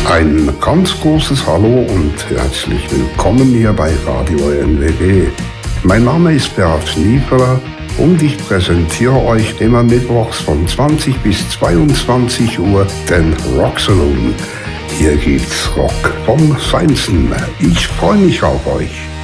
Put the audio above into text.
Ein ganz großes Hallo und herzlich willkommen hier bei Radio NWG. Mein Name ist Bert Schnieferer und ich präsentiere euch immer mittwochs von 20 bis 22 Uhr den Rock Saloon. Hier gibt's Rock vom Feinsten. Ich freue mich auf euch.